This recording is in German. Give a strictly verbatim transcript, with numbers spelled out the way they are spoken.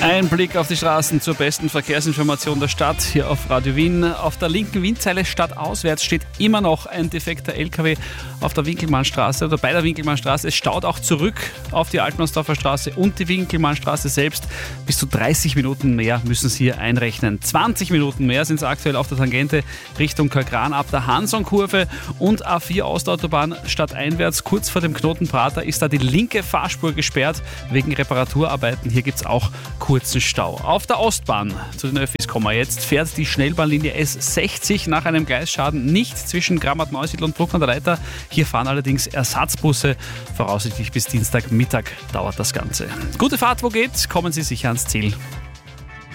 Ein Blick auf die Straßen zur besten Verkehrsinformation der Stadt hier auf Radio Wien. Auf der linken Windseile stadtauswärts steht immer noch ein defekter L K W auf der Winkelmannstraße oder bei der Winkelmannstraße. Es staut auch zurück auf die Altmannsdorfer Straße und die Winkelmannstraße selbst. Bis zu dreißig Minuten mehr müssen Sie hier einrechnen. zwanzig Minuten mehr sind es aktuell auf der Tangente Richtung Kalkran ab der Hanson-Kurve und A vier Ostautobahn stadteinwärts. Kurz vor dem Knoten Prater ist da die linke Fahrspur gesperrt wegen Reparaturarbeiten. Hier gibt es auch kurzen Stau. Auf der Ostbahn, zu den Öffis kommen wir jetzt, fährt die Schnellbahnlinie S sechzig nach einem Gleisschaden nicht zwischen Grammat-Neusiedl und Bruck an der Leitha. Hier fahren allerdings Ersatzbusse. Voraussichtlich bis Dienstagmittag dauert das Ganze. Gute Fahrt, wo geht's? Kommen Sie sicher ans Ziel.